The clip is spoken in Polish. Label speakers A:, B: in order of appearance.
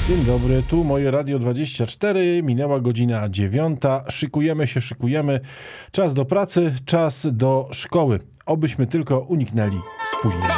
A: Dzień dobry, tu moje Radio 24, minęła godzina 9, szykujemy. Czas do pracy, czas do szkoły. Obyśmy tylko uniknęli spóźnienia.